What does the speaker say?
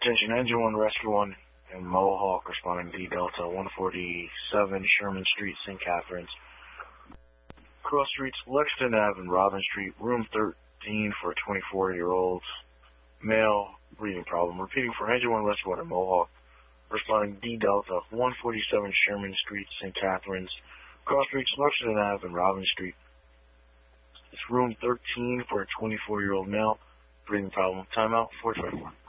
Attention, Engine 1, Rescue 1, and Mohawk responding D Delta, 147 Sherman Street, St. Catharines. Cross Streets, Lexington Ave and Robin Street, room 13 for a 24-year-old male, breathing problem. Repeating for Engine 1, Rescue 1, and Mohawk responding D Delta, 147 Sherman Street, St. Catharines. Cross Streets, Lexington Ave and Robin Street. It's room 13 for a 24-year-old male, breathing problem. Timeout, 424.